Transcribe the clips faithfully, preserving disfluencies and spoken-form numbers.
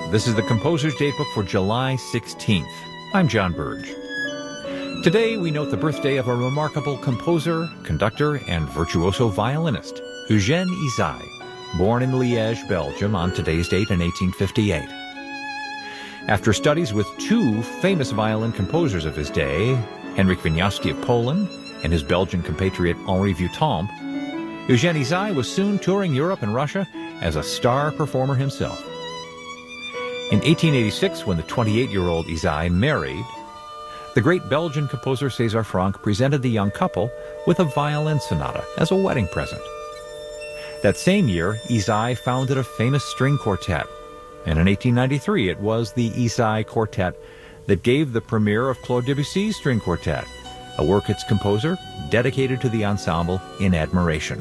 This is the Composer's Datebook for July sixteenth. I'm John Burge. Today we note the birthday of a remarkable composer, conductor, and virtuoso violinist, Eugène Ysaÿe, born in Liège, Belgium on today's date in eighteen fifty-eight. After studies with two famous violin composers of his day, Henryk Wieniawski of Poland and his Belgian compatriot Henri Vieuxtemps, Eugène Ysaÿe was soon touring Europe and Russia as a star performer himself. In eighteen eighty-six, when the twenty-eight-year-old Ysaÿe married, the great Belgian composer César Franck presented the young couple with a violin sonata as a wedding present. That same year, Ysaÿe founded a famous string quartet, and in eighteen ninety-three it was the Ysaÿe Quartet that gave the premiere of Claude Debussy's String Quartet, a work its composer dedicated to the ensemble in admiration.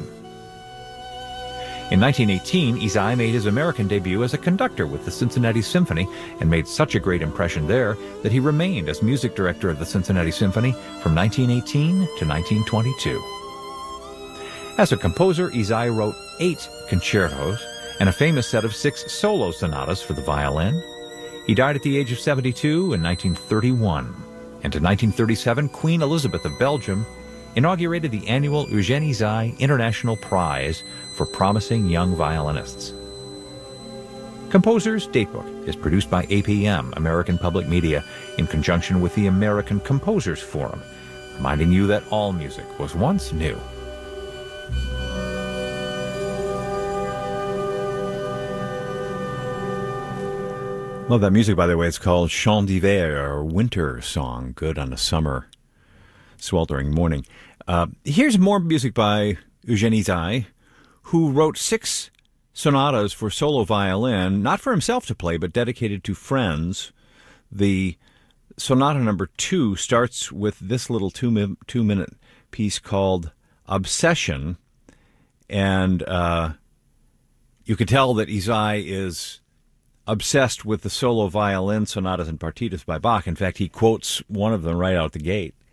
In nineteen eighteen, Ysaÿe made his American debut as a conductor with the Cincinnati Symphony and made such a great impression there that he remained as music director of the Cincinnati Symphony from nineteen eighteen to nineteen twenty-two. As a composer, Ysaÿe wrote eight concertos and a famous set of six solo sonatas for the violin. He died at the age of seventy-two in nineteen thirty-one, and in nineteen thirty-seven, Queen Elizabeth of Belgium inaugurated the annual Eugène Ysaÿe International Prize for promising young violinists. Composer's Datebook is produced by A P M, American Public Media, in conjunction with the American Composers Forum, reminding you that all music was once new. Love that music, by the way. It's called Chant d'Hiver, or Winter Song, good on a summer, sweltering morning. Uh, here's more music by Eugène Ysaÿe, who wrote six sonatas for solo violin, not for himself to play, but dedicated to friends. The sonata number two starts with this little two, two-minute piece called Obsession, and uh, you can tell that Ysaÿe is obsessed with the solo violin sonatas and partitas by Bach. In fact, he quotes one of them right out the gate.